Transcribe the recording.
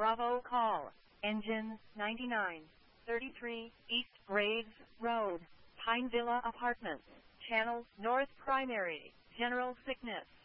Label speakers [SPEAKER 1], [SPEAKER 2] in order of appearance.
[SPEAKER 1] Bravo call. Engine 9933 East Graves Road, Pine Villa Apartments. Channel North Primary. General sickness.